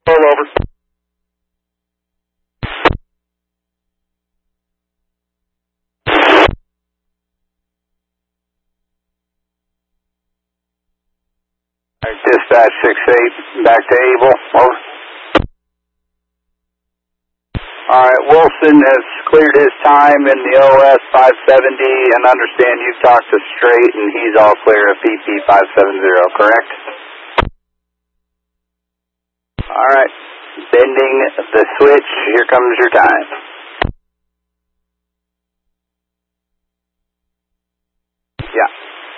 Pull over. Dispatch 6-8, back to Able. Over. Alright, Wilson has cleared his time in the OS 570, and understand you've talked to Straight, and he's all clear at PP 570, correct? Alright, bending the switch, here comes your time. Yeah.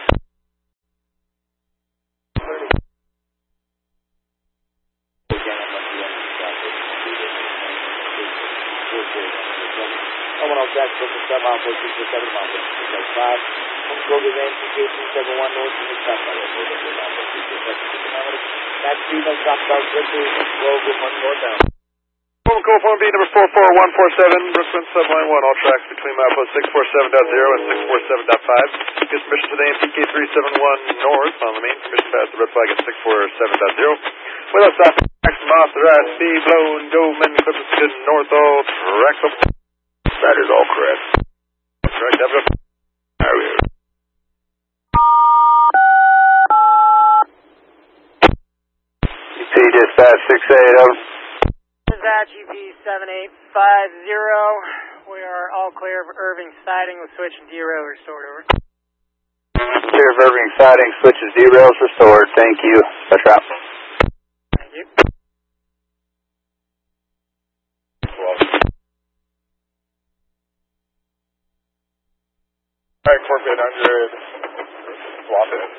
Jack, 7 mile, 7 mile, 5. Go to the NTK 271 north in the south side. That's 3 miles south about Brooklyn, go northbound. Call form B number 44147, Brooklyn Subline 1, all tracks between milepost 647.0 and 647.5. Gives permission to the AMPK 371 north on the main. Permission to pass the red flag at 647.0. Without stopping, maximum authorized speed, blow and go, men equipment to north, all tracks up. That is all correct. Correct, have it up. There we go. EP dispatch 680. Dispatch EP 7850. We are all clear of Irving siding with switch and derail restored, over. Clear of Irving siding, switches, derails restored. Thank you. That's right. Thank you. Alright, Corp 800. Swap it.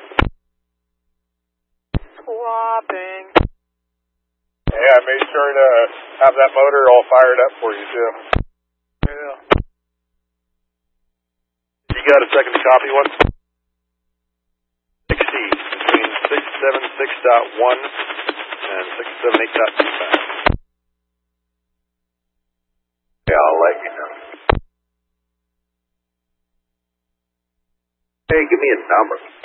Swapping. Yeah, I made sure to have that motor all fired up for you, too. Yeah. You got a second to copy one? 60, between 676.1 and 678.25. Yeah, I'll let you know. Hey, give me a number.